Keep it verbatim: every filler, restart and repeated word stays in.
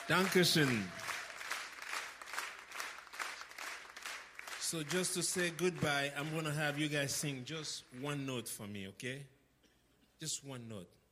Dankeschön. So just to say goodbye, I'm going to have you guys sing just one note for me, okay? Just one note.